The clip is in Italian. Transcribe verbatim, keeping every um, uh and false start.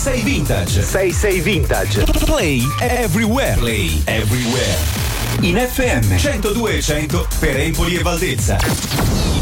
sei Vintage. sei sei Vintage. Play everywhere. Play everywhere. In F M centodue e cento per Empoli e Valdezza.